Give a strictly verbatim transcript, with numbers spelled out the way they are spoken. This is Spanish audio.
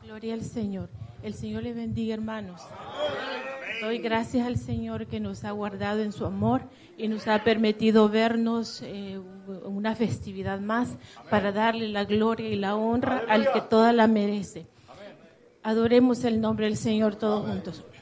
Gloria al Señor. El Señor le bendiga, hermanos. Doy gracias al Señor que nos ha guardado en su amor y nos ha permitido vernos eh, una festividad más para darle la gloria y la honra al que toda la merece. Adoremos el nombre del Señor todos juntos.